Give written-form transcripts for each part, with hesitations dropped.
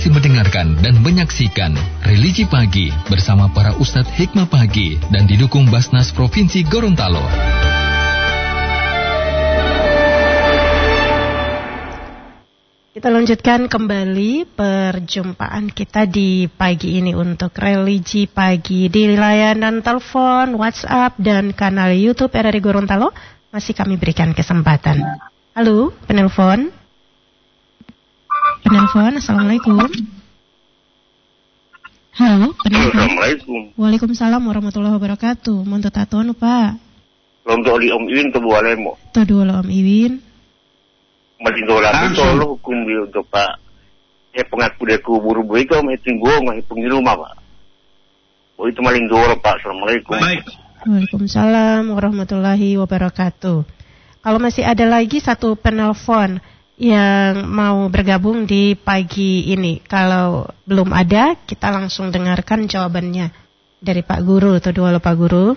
masih mendengarkan dan menyaksikan Religi Pagi bersama para Ustadz Hikmah Pagi dan didukung Basnas Provinsi Gorontalo. Kita lanjutkan kembali perjumpaan kita di pagi ini untuk Religi Pagi di layanan telepon, WhatsApp, dan kanal YouTube RRI Gorontalo. Masih kami berikan kesempatan. Halo, penelpon. Assalamualaikum. Halo, penelpon. Assalamualaikum. Waalaikumsalam warahmatullahi wabarakatuh. Mohon tatuan, Pak. Lomto oli Om Iwin kebuah lemo. Dua Om Iwin. Malindola itu lo hukum dia untuk Pak. Pengaku dia kubur itu meeting gua nggak pengiruma Pak. Oh itu malindola Pak. Assalamualaikum. Baik. Waalaikumsalam warahmatullahi wabarakatuh. Kalau masih ada lagi satu penelpon yang mau bergabung di pagi ini. Kalau belum ada, kita langsung dengarkan jawabannya dari Pak Guru. Dua Pak Guru.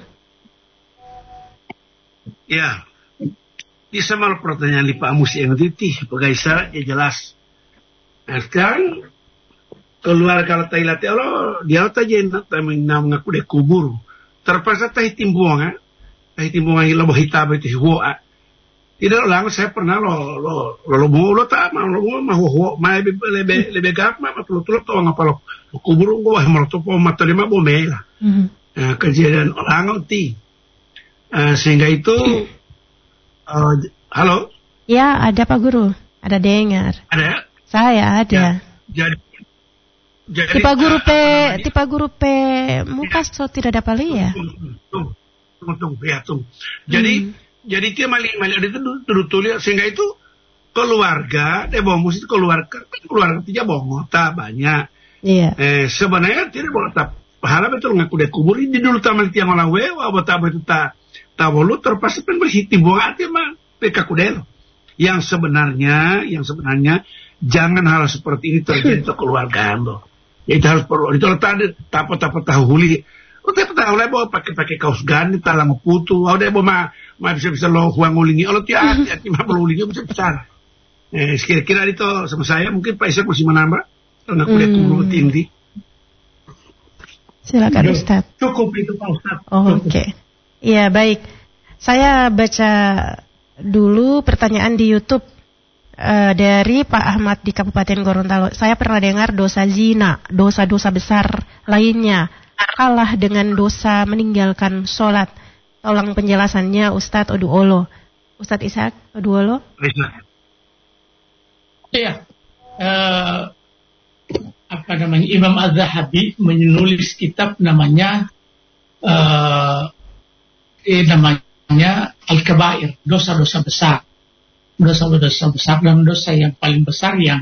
Ya. Di sama pertanyaan di Pak Musi yang titih, pegaisa ya jelas. Nah sekarang keluar kalau Thailand Allah dia aja mengaku deh kubur. Terpaksa timbuang hilang hitam itu huwa. Tidak lang saya pernah lo tak mau lebih gak mah tuh tahu ngapa lo kubur gua mau tuh mata lima bomela. Kejadian orang ti sehingga itu halo. Ya ada Pak Guru, ada dengar. Ada. Saya ada. Ya, jadi tipe guru P mukas so tidak dapat lihat. Tunggu. Jadi dia maling itu tulis sehingga itu keluarga musik keluarga tiga bongota banyak. Iya. Sebenarnya tidak boleh pahala betul ngaku deh kubur ini dulu tamal tiang orang wewa buat apa itu tak bolu terpaksa berhiti buang hati mah PK kudel. Yang sebenarnya jangan hal seperti ini terjadi ke keluarga Anda. Itu harus perlu. Itu tadi tahu huli. Tapi tahu lah bahwa pakai kaos ganti talang putu. Ada bahwa bisa lo huang ulingi. Kalau tiap mah perlu ulingi bisa besar. Kira-kira itu sama saya mungkin Pak Isyak masih menambah. Kalau nak kuliah kubur tinggi. Silakan Ustaz. Cukup itu Pak Ustaz. Oke. Iya baik. Saya baca dulu pertanyaan di YouTube dari Pak Ahmad di Kabupaten Gorontalo. Saya pernah dengar dosa zina, dosa-dosa besar lainnya kalah dengan dosa meninggalkan sholat. Tolong penjelasannya Ustadz Oduolo. Ustadz Ishak Oduolo. Iya. Imam Az-Zahabi menulis kitab namanya Al-Kabair, dosa-dosa besar. Dosa-dosa besar dan dosa yang paling besar yang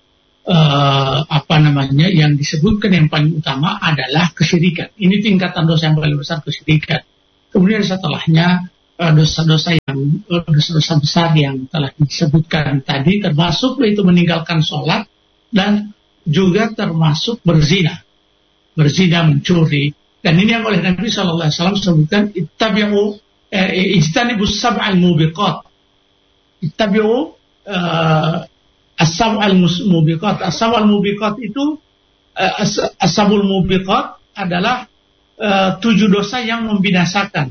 yang disebutkan yang paling utama adalah kesyirikan. Ini tingkatan dosa yang paling besar, kesyirikan. Kemudian setelahnya dosa-dosa besar yang telah disebutkan tadi, termasuk itu meninggalkan sholat dan juga termasuk berzina, mencuri. Dan ini yang oleh Nabi SAW sebutkan ijtanibus sab'al mubiqat. Ittabi'u as-sab'al mubiqat. As-sab'al mubiqat itu as-sab'ul mubiqat adalah 7 dosa yang membinasakan.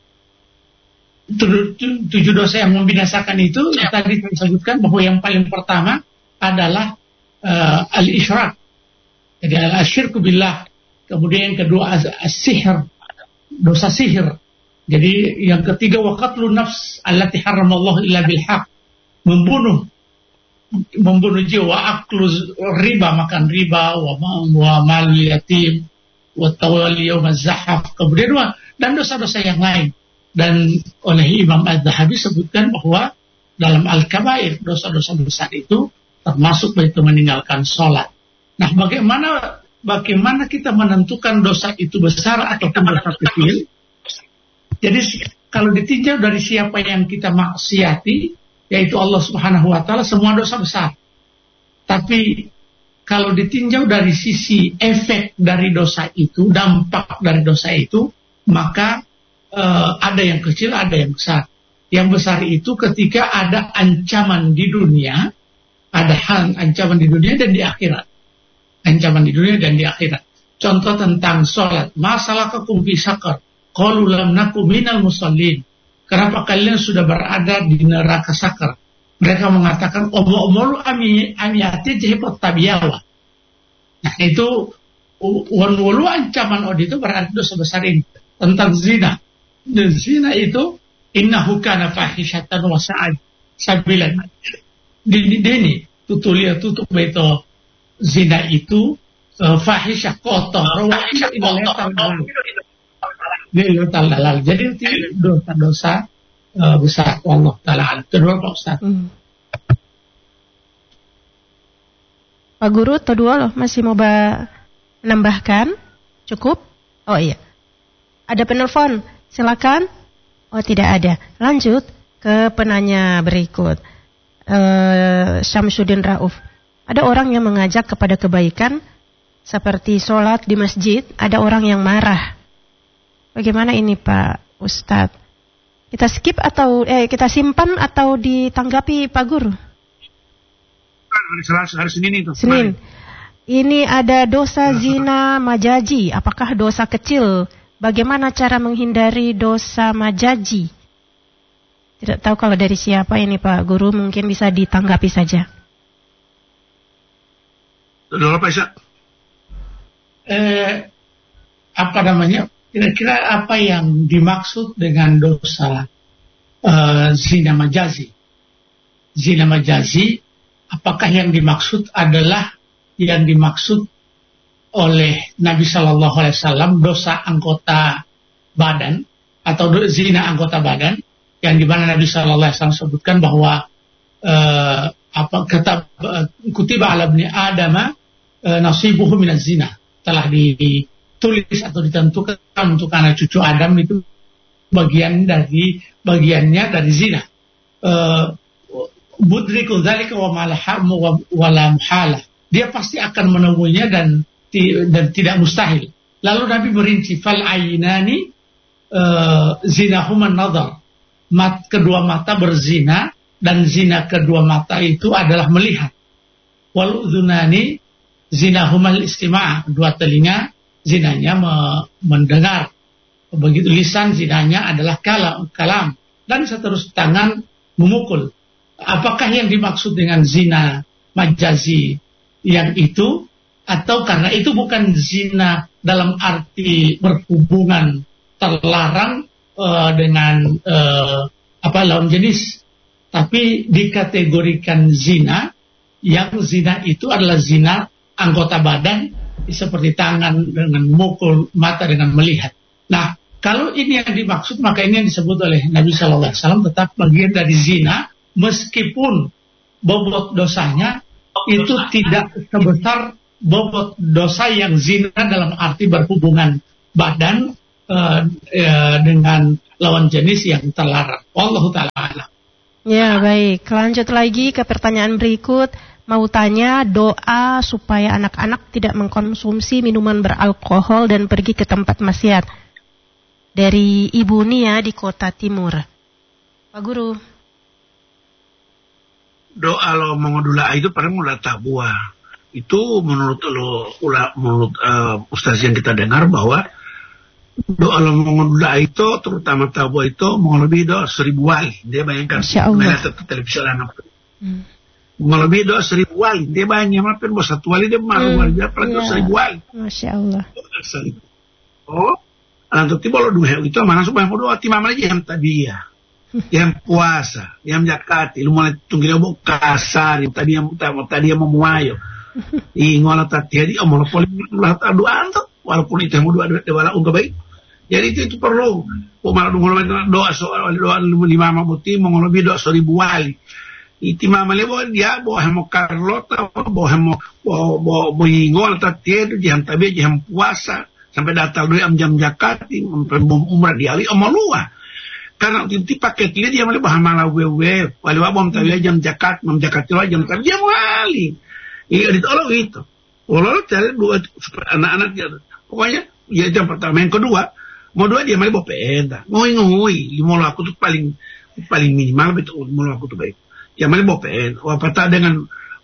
7 dosa yang membinasakan itu tadi saya sebutkan bahwa yang paling pertama adalah al-isyrak. Jadi al-syirku billah. Kemudian yang kedua as-sihr, dosa sihir. Jadi yang ketiga waqatlun nafs allati haramallahu illa bil haq, membunuh jiwa, aklu riba, makan riba, wa mal yatim, wa tawalli yawm az-zahaf. Kemudian dan dosa-dosa yang lain. Dan oleh Imam Az-Zahabi sebutkan bahwa dalam Al-Kabair dosa-dosa besar itu termasuk itu meninggalkan sholat. Nah, bagaimana kita menentukan dosa itu besar ataupun dosa kecil? Jadi kalau ditinjau dari siapa yang kita maksiati, yaitu Allah Subhanahu wa taala, semua dosa besar. Tapi kalau ditinjau dari sisi efek dari dosa itu, dampak dari dosa itu, maka ada yang kecil, ada yang besar. Yang besar itu ketika ada ancaman di dunia, ada ancaman di dunia dan di akhirat. ancaman di dunia dan di akhirat. Contoh tentang sholat, masalah fi saqar, qalu lam naku minal musallin. Kenapa kalian sudah berada di neraka sakar? Mereka mengatakan omo-omo ami ati jehipot tabiyawa. Nah itu wal ancaman itu berarti dosa besar ini tentang zina. Dan zina itu innahu kana fahishatan wa sa'ad sabilan. Dini tutup itu zina itu fahisyah kotor wa iletal dalal. Jadi itu dosa besar Allah taala. Kedua Pak Ustaz. Pak Guru, kedua loh masih mau menambahkan? Cukup? Oh iya. Ada penelpon? Silakan. Oh tidak ada. Lanjut ke penanya berikut. Syamsuddin Rauf. Ada orang yang mengajak kepada kebaikan seperti sholat di masjid. Ada orang yang marah. Bagaimana ini Pak Ustadz? Kita skip atau kita simpan atau ditanggapi Pak Guru? Hari Senin itu. Senin. Ini ada dosa zina majazi. Apakah dosa kecil? Bagaimana cara menghindari dosa majazi? Tidak tahu kalau dari siapa ini Pak Guru, mungkin bisa ditanggapi saja. Apa namanya? Kira-kira apa yang dimaksud dengan dosa zina majazi? Zina majazi, apakah yang dimaksud adalah yang dimaksud oleh Nabi Shallallahu Alaihi Wasallam dosa anggota badan atau zina anggota badan, yang dimana Nabi Shallallahu Alaihi Wasallam sebutkan bahwa kutiba ala ibni Adama nasibuhu minaz zina, telah ditulis atau ditentukan untuk anak cucu Adam itu bagiannya dari zina. Budrikul dzalika wa la muhala. Dia pasti akan menemuinya dan tidak mustahil. Lalu Nabi berinci fal ainani zinahuma nadhar. Kedua mata berzina, dan zina kedua mata itu adalah melihat. Wal udhunani zinahuma istima'. Dua telinga zinanya mendengar. Begitu lisan zinanya adalah kalam. Dan seterusnya tangan memukul. Apakah yang dimaksud dengan zina majazi yang itu, atau karena itu bukan zina dalam arti berhubungan terlarang dengan lawan jenis, tapi dikategorikan zina, yang zina itu adalah zina anggota badan seperti tangan dengan memukul, mata dengan melihat. Nah, kalau ini yang dimaksud, maka ini yang disebut oleh Nabi Shallallahu Alaihi Wasallam tetap bagian dari zina, meskipun bobot dosanya itu tidak sebesar bobot dosa yang zina dalam arti berhubungan badan dengan lawan jenis yang terlarang. Wallahu ta'ala. Ya baik, lanjut lagi ke pertanyaan berikut. Mau tanya doa supaya anak-anak tidak mengkonsumsi minuman beralkohol dan pergi ke tempat maksiat. Dari Ibu Nia di Kota Timur. Pak Guru. Doa lo mengodula itu pada mula tabua. Itu menurut ustaz yang kita dengar bahwa doa lo mengodula itu, terutama tabua itu melebihi doa 1000 wali. Dia bayangkan melihat televisi anak. Melebihi doa 1000 wali. Dia banyak maafin bos 1 wali dia malu wali dia apalagi 1000 wali. Masya Allah. Oh, nanti tiba lo dua itu mana supaya doa timam aja yang tadi ya. Yang puasa, yang jakati, lu mulai tunggu dia mau kasar, tadi yang mau muayo. Ngolah tadi jadi mau poli lah doa tuh, walaupun itu mau doa wala unggah baik. Jadi itu perlu. Malah doa soal doa 5 mabuti mau lebih doa 1000 wali. Iti mama lebo dia bawa mau Carlota, bawa mau ngolah tadi itu jam tabi jam puasa sampai datang dua jam jakati, umrah di ali mau luah. Karena itu paket dia malah bahan malah wewe, wali wabom tahu jam jakat, memjakati jam tabi jam wali. Iya itu. Walau cari dua anak-anak dia. Pokoknya ya jam pertama, yang kedua, mau dua dia malah bawa peda, ngoi, mau aku tuh paling minimal betul, mau aku tuh baik. Ya malah bawa peda, wapata dengan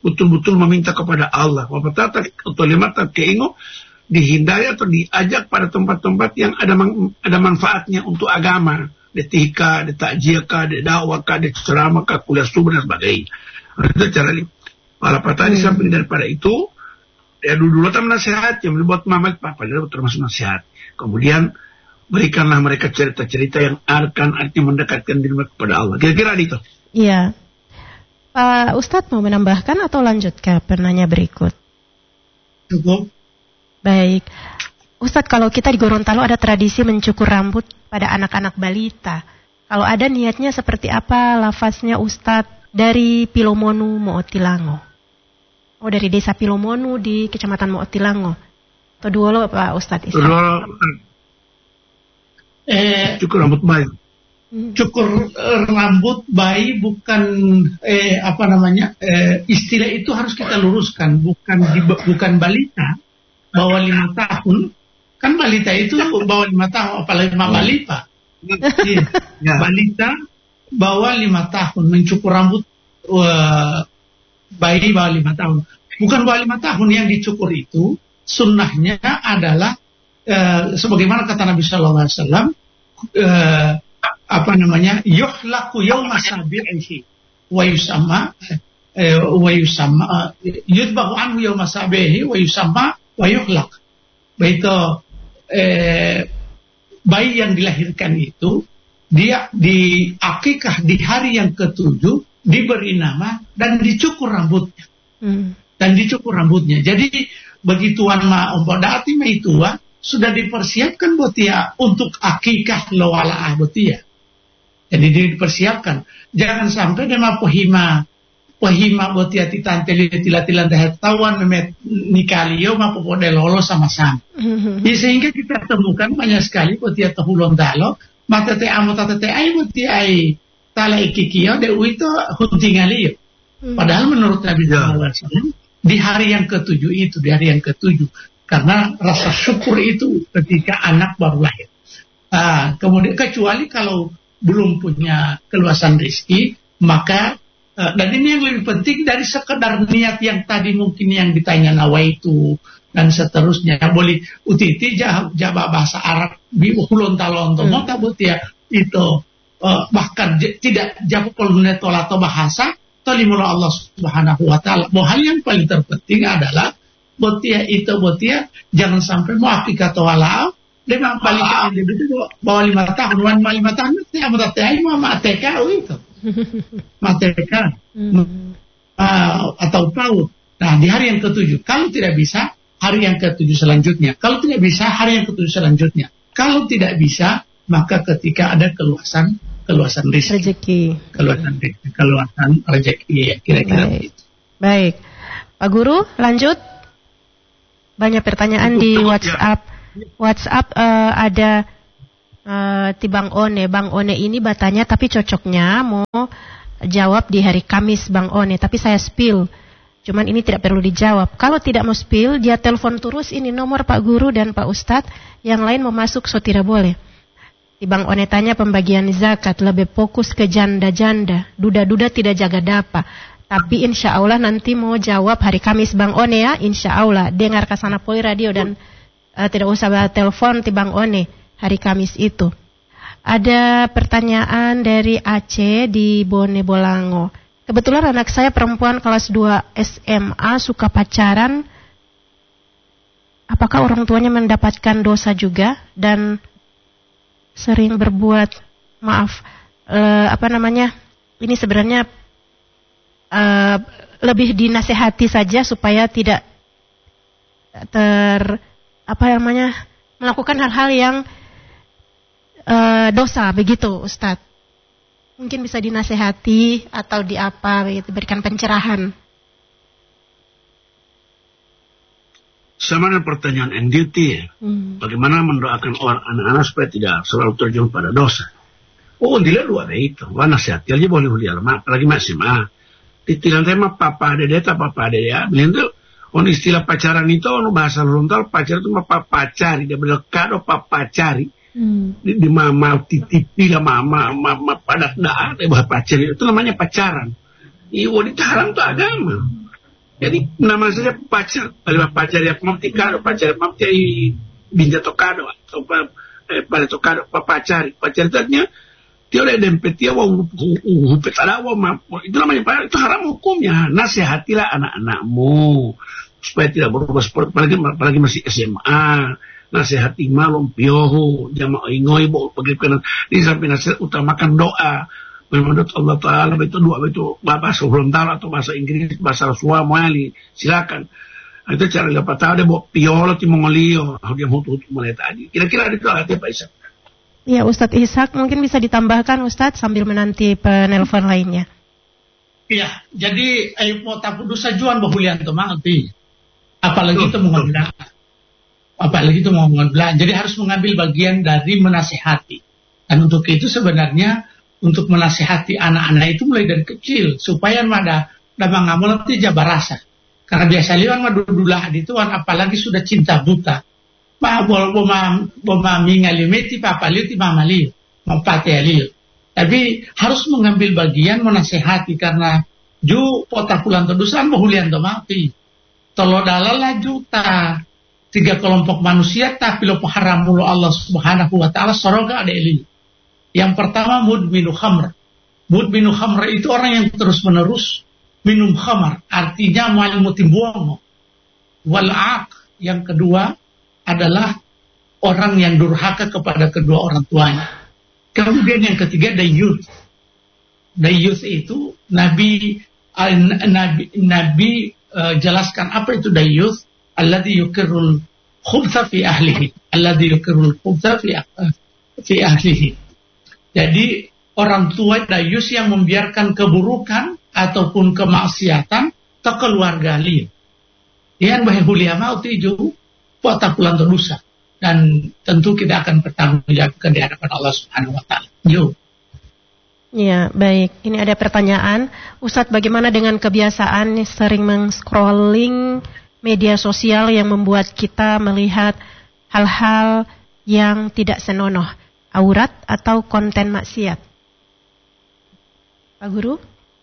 betul-betul meminta kepada Allah. Wapatata atau limata keingo dihindari atau diajak pada tempat-tempat yang ada manfaatnya untuk agama. Detika, takjiaka, dakwaka, ceramaka, kuliah subuh dan sebagainya. Itu cara ini. Wapatata di samping daripada itu, ya dulu tak menasihat, yang buat mama papa dia termasuk nasihat. Kemudian berikanlah mereka cerita-cerita yang akan artinya mendekatkan diri mereka kepada Allah. Kira-kira itu. Iya. Pak Ustadz mau menambahkan atau lanjut ke penanya berikut? Cukup. Baik. Ustadz, kalau kita di Gorontalo ada tradisi mencukur rambut pada anak-anak balita. Kalau ada niatnya seperti apa lafaznya Ustadz dari Pilomonu Mootilango? Oh, dari desa Pilomonu di Kecamatan Mootilango. Atau dulu Pak Ustadz Cukur rambut bayi. Cukur rambut bayi bukan istilah itu harus kita luruskan, bukan balita bawah 5 tahun. Kan balita itu bawah 5 tahun, apalagi balita. Balita bawah 5 tahun mencukur rambut bayi bawah 5 tahun. Bukan bawah 5 tahun yang dicukur itu, sunnahnya adalah sebagaimana kata Nabi Sallallahu Alaihi Wasallam, yuhlaku yawma sabi'ihi wa yusamma yudbahu anhu yawma sabi'ihi wa yusamma wa yuhlak. Itu bayi yang dilahirkan itu dia diakikah di hari yang ke-7, diberi nama dan dicukur rambutnya. Jadi begitu dati maitua sudah dipersiapkan buat dia untuk akikah lawala buat dia. Jadi dipersiapkan. Jangan sampai dia mau pohima buat dia tilan tawan memet nikalio mau pode lolo sama-sama. Sehingga kita temukan banyak sekali buat dia tahulon dalo mata te amo tata te ai buat dia ai tala ikikio de itu huntingalio. Padahal menurut Nabi sallallahu alaihi wasallam di hari yang ke-7 itu, karena rasa syukur itu ketika anak baru lahir. Kemudian kecuali kalau belum punya keluasan rezeki, maka dan ini yang lebih penting dari sekedar niat yang tadi mungkin yang ditanya nawaitu dan seterusnya. Boleh utiti jaba bahasa Arab bi ulun talon to mota butia itu bahkan tidak jawab kolneto atau bahasa tolimul Allah Subhanahu wa taala. Hal yang paling terpenting adalah botia jangan sampai mau akikat walau dengan balik itu bawah 5 tahun, 5 tahun itu yang berarti mau mateka itu. Mateka. Atau PAUD. Nah, di hari yang ke-7, kalau tidak bisa hari yang ke-7 selanjutnya. Kalau tidak bisa hari yang ke-7 selanjutnya. Kalau tidak bisa maka ketika ada keluasan rezeki. Keluasan rezeki ya, kira-kira begitu. Baik. Pak Guru, lanjut. Banyak pertanyaan di WhatsApp ada ti Bang One ini bertanya tapi cocoknya mau jawab di hari Kamis Bang One, tapi saya spill. Cuman ini tidak perlu dijawab. Kalau tidak mau spill, dia telepon terus ini nomor Pak Guru dan Pak Ustadz. Yang lain mau masuk so tidak boleh. Ti Bang One tanya pembagian zakat lebih fokus ke janda-janda. Duda-duda tidak jaga dapa. Tapi insya Allah nanti mau jawab hari Kamis Bang One ya, insya Allah. Dengar Kasana Poi Radio dan tidak usah telepon ti Bang One hari Kamis itu. Ada pertanyaan dari Aceh di Bone Bolango. Kebetulan anak saya perempuan kelas 2 SMA suka pacaran. Apakah orang tuanya mendapatkan dosa juga dan sering berbuat ini sebenarnya lebih dinasehati saja supaya tidak melakukan hal-hal yang dosa begitu Ustadz. Mungkin bisa dinasehati atau berikan pencerahan. Sama dengan pertanyaan NDT ya. Bagaimana mendoakan orang anak-anak supaya tidak selalu terjun pada dosa. Dia luar itu. Nasihati aja boleh apalagi maksimal. Titilan tema papa ada ya. Beliau istilah pacaran itu bahasa Gorontalo pacar itu papacari, dia berkado papacari. Di mama titipi lah mama padat dah bahasa pacar itu namanya pacaran. Ditahan tuh agama. Jadi nama saja pacar, pacar ya pemtikado, pacar pemti binja tokado, atau pada tokado, pacar itu artinya dia oleh dempetia wong petarawa itu namanya itu haram hukumnya. Nasihatilah anak-anakmu supaya tidak berubah seperti apalagi masih SMA. Nasihati malum piohu jamaah ingoi bo bagaimana di samping nasihat utamakan doa. Menurut Allah Ta'ala itu doa itu bahasa Gorontalo atau bahasa Inggris, bahasa Rasulullah muali silakan. Itu cara dapat tahu dia bawa piolo ti Mongolio, dia hutu mulai tadi. Kira-kira itu alatnya Pak Ishak. Ya, Ustadz Ishak mungkin bisa ditambahkan Ustadz sambil menanti penelpon lainnya. Iya, jadi mau tapu dosa juan bahulian tuh mangerti. Apalagi itu mengambil, Jadi harus mengambil bagian dari menasihati. Dan untuk itu sebenarnya untuk menasihati anak-anak itu mulai dari kecil supaya mada ngamul nanti jabar rasa. Karena biasa liwan madudulah di tuan apalagi sudah cinta buta. Bomami ngalimeti papa liu ti mama liu mempati liu. Tapi harus mengambil bagian menasehati karena ju potakulan tedusan bahulian mati. Tolo dalala juta 3 kelompok manusia tapi lo haram mulu Allah Subhanahu wa taala soroga ada eli. Yang pertama mudminu khamr. Mudminu khamr itu orang yang terus-menerus minum khamar, artinya malimutim buang. Wal'aq yang kedua adalah orang yang durhaka kepada kedua orang tuanya. Kemudian yang ketiga dayyuth. Dayyuth itu Nabi jelaskan apa itu dayyuth. Alladhi yukirul khubtha fi ahlihi. Alladhi yukirul khubtha fi ahlihi. Jadi orang tua dayyuth yang membiarkan keburukan ataupun kemaksiatan ke keluarga liya. Yang bahagia mau tuju potakulan dosa. Dan tentu kita akan bertanggungjawabkan di hadapan Allah Subhanahu wa taala. Ya, baik. Ini ada pertanyaan, Ustadz, bagaimana dengan kebiasaan sering men-scrolling media sosial yang membuat kita melihat hal-hal yang tidak senonoh, aurat atau konten maksiat? Pak Guru?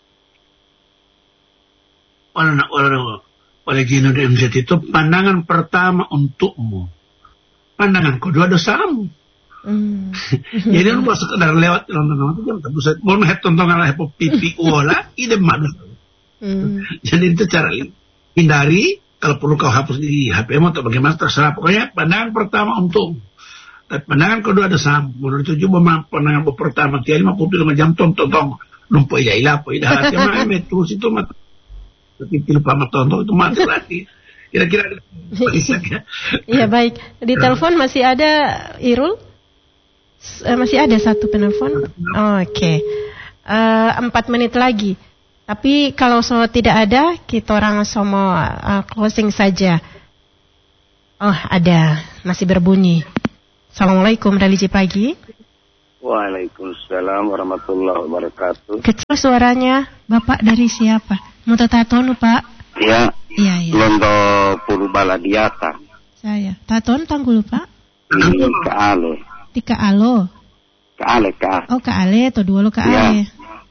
Oleh Gino DMZ itu pandangan pertama untukmu. Pandangan kedua dosamu. Jadi lu mau sekedar lewat nonton jam tak bisa mau lihat tontonan lah pipi olah ide mana. Jadi itu cara hindari, kalau perlu kau hapus di HP-mu atau bagaimana terserah, pokoknya pandangan pertama untukmu. Dan pandangan kedua dosamu. Menurut itu juga pandangan pertama tiap 55 jam tonton lumpur ya ilah po idah hati mah terus itu mah tapi lupa tonton itu mati lagi. Kira-kira ya baik. Di telepon masih ada Irul? Masih ada satu penelpon. Oke. 4 menit lagi. Tapi kalau tidak ada, kita orang semua closing saja. Oh, ada. Masih berbunyi. Assalamualaikum religi pagi. Waalaikumsalam warahmatullahi wabarakatuh. Kecil suaranya. Bapak dari siapa? Mutatonu, Pak? Ya. Iya. Londo Purbaladiata. Saya. Taton tanggul, Pak? Ini ke Ale. Tika alo. Ke Ale. Oh, ke Ale atau dua lo ke Ale.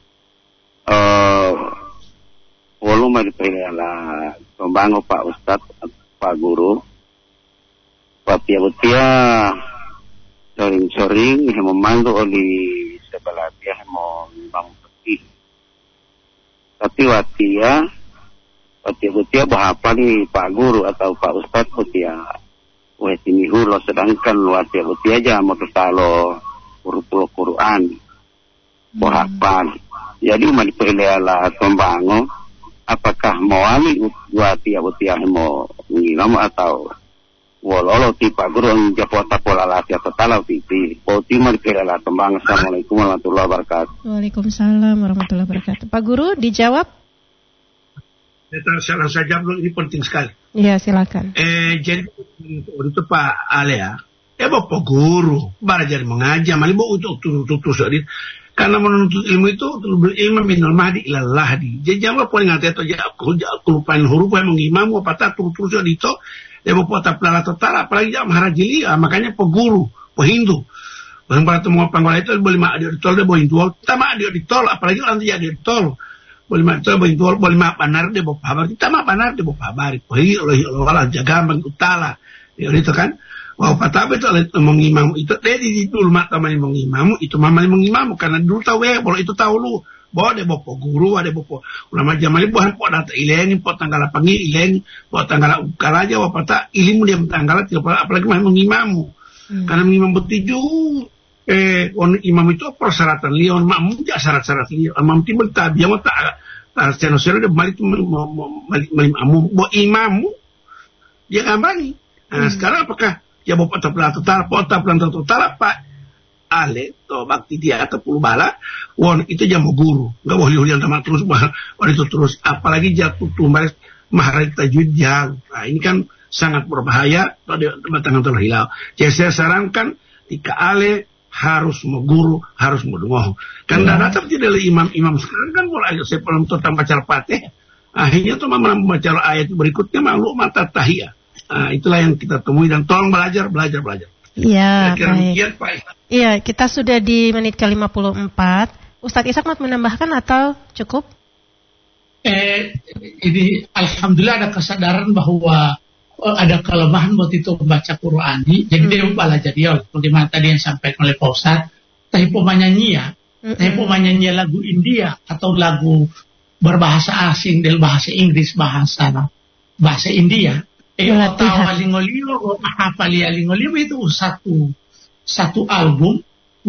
Walau mau dipilihlah pembangun Pak Ustadz, Pak Guru. Pak Pia sering-sering yang memandu oleh sebelah dia mau membangun peti. Tapi watia bahapa nih Pak Guru atau Pak Ustadz watia wetimihu lo sedangkan watia aja mau tertalo huruf Quran bohapan. Jadi mau dipilihlah pembangun apakah mau ali watia mau ngilam atau Walolo tipa guru ang japota pola lati atau talau tipi. Poti mari kira tembang. Assalamualaikum warahmatullahi wabarakatuh. Waalaikumsalam warahmatullahi wabarakatuh. Pak Guru dijawab? Saya jawab ini penting sekali. Iya silakan. Jadi itu Pak Ale ya. Bapak Guru belajar mengajar. Mali mau untuk tutur sedikit. Karena menuntut ilmu itu ilmu minal mahdi ilal lahdi. Jadi jangan paling hati atau kelupaan huruf yang mengimam apa tak tutur sedikit. Dia bawa pelala total, apalagi jam harajili, makanya peguru, pehindu. Orang pada temu panggil itu boleh mak dia ditol, dia boleh ditol. Tama dia ditol, apalagi orang dia ditol. boleh macam boleh panar de bo pabar kita panar de bo pabar poi wala jaga bang utala itu kan wow patabe itu mengimam itu di dulu mata mengimamu itu mama mengimamu karena dulu tahu boleh itu tahu lu bahwa ada bopo guru ada bopo ulama jamali bukan po data ileng po tanggal pangi ileng po tanggal ukaraja wapata ilmu dia tanggal apalagi mengimamu karena mengimam betiju imam itu persyaratan lion makmum tidak syarat-syarat lion imam timbul tabiah mata secara dia balik malimamu bo imamu dia ngambani. Nah sekarang apakah ya bawa pota total apa ale to bakti dia ke puluh bala won itu jamu guru nggak boleh hujan sama terus won itu terus apalagi jatuh tumbas maharaj tajwid jauh. Nah ini kan sangat berbahaya kalau dia batangan terhilau. Jadi saya sarankan jika ale harus mau guru harus mau dengoh kan dana tapi tidak imam sekarang kan mulai saya belum tentang baca Fatihah akhirnya tuh membaca ayat berikutnya malu mata tahiyah. Nah, itulah yang kita temui dan tolong belajar. Iya, baik. Iya, kita sudah di menit ke-54. Ustadz Ishak mau menambahkan atau cukup? Ini alhamdulillah ada kesadaran bahwa ada kelemahan waktu itu membaca Qur'ani. Jadi dia belajar dia bagaimana tadi yang disampaikan oleh Pak Ustadz. Tapi penyanyi lagu India atau lagu berbahasa asing dari bahasa Inggris bahasa India. Lingolio itu satu album.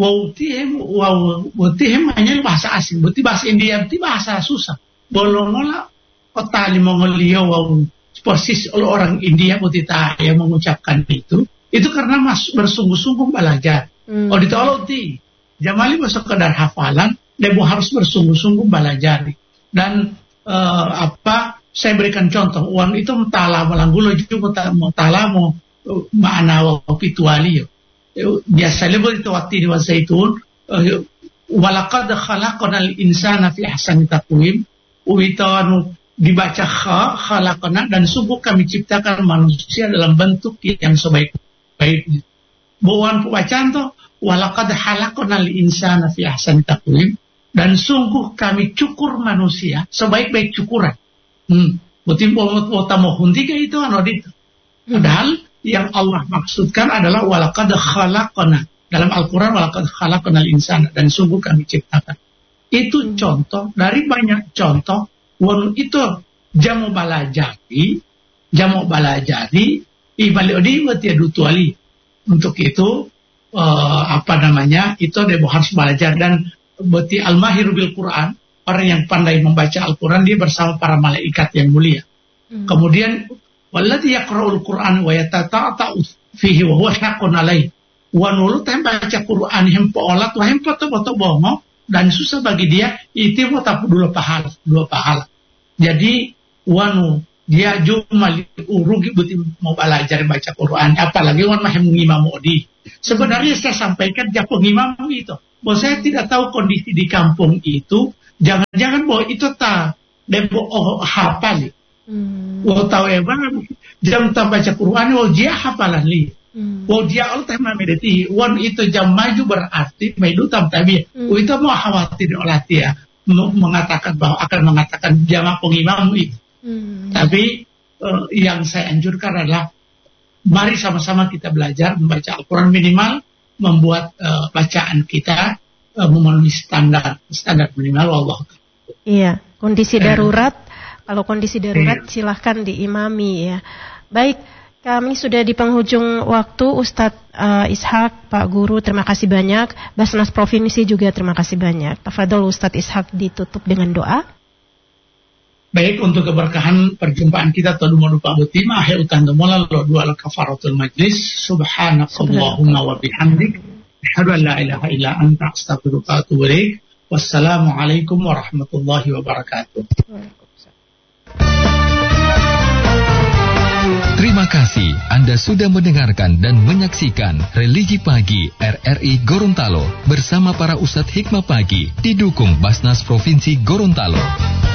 Wautihem hanya bahasa asing. Berarti bahasa India berarti bahasa susah. Bolongola kota Lingolio persis oleh orang India putita yang mengucapkan itu karena bersungguh-sungguh belajar. Oh ditoloti jamali sekedar hafalan, dia harus bersungguh-sungguh belajar. Dan saya berikan contoh, uang itu mutala malanggulo juga mutala mo makna wapituali. Biasa lebih itu waktu di wasaitun. Walaqad khalaqnal insana fi ahsani taqwim. Uitanu dibaca khalaqna dan sungguh kami ciptakan manusia dalam bentuk yang sebaik-baiknya. Bawaan pembacaan tuh walaqad khalaqnal insana fi ahsani taqwim dan sungguh kami cukur manusia sebaik-baik cukuran. Berarti mohon tiga itu anodit. Padahal yang Allah maksudkan adalah walaqad khalaqna. Dalam Al-Quran walaqad khalaqnal insana dan sungguh kami ciptakan. Itu contoh dari banyak contoh. Wong itu jamu balajari ibalik odi buat ya dutuali. Untuk itu itu dia harus belajar dan berarti al-mahir bil Quran. Orang yang pandai membaca Al-Quran dia bersama para malaikat yang mulia. Kemudian walladzi yaqra'ul Qur'an wa yatata'u fihi wa huwa haqqun alaihi. Wa nulu baca Quran hempo olat wa hempo to bongo dan susah bagi dia itu tak dua pahala. Jadi wanu dia cuma rugi buti mau belajar baca Quran apalagi wan mah mengimam odi. Sebenarnya saya sampaikan dia pengimam itu. Bahwa saya tidak tahu kondisi di kampung itu. Jangan-jangan bahwa itu hafal. Wah tahu jam tak baca Quran, dia hafalan li. Wah dia Allah tak mediti. Wan itu jam maju berarti maju tabi. Itu mau khawatir oleh dia mengatakan bahwa akan mengatakan jamaah pengimam itu. Tapi yang saya anjurkan adalah mari sama-sama kita belajar membaca Al-Quran minimal membuat bacaan kita memenuhi standar minimal Allah. Iya, kondisi darurat. Kalau kondisi darurat silahkan diimami ya. Baik, kami sudah di penghujung waktu. Ustadz Ishak, Pak Guru, terima kasih banyak. Basnas Provinsi juga terima kasih banyak. Tafadhol Ustadz Ishak ditutup dengan doa. Baik, untuk keberkahan perjumpaan kita tadumadu Pak Butima akhir utanda mola lo dua al-kafaratul majlis subhanakallahumma wa bihamdik asyhadu an la ilaha illa anta astaghfiruka wa atubu ilaik. Wassalamualaikum warahmatullahi wabarakatuh. Terima kasih Anda sudah mendengarkan dan menyaksikan Religi Pagi RRI Gorontalo bersama para Ustadz Hikmah Pagi didukung Basnas Provinsi Gorontalo.